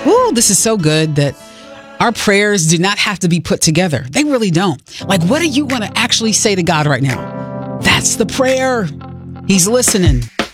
Ooh, this is so good that our prayers do not have to be put together. They really don't. Like, what do you want to actually say to God right now? That's the prayer. He's listening.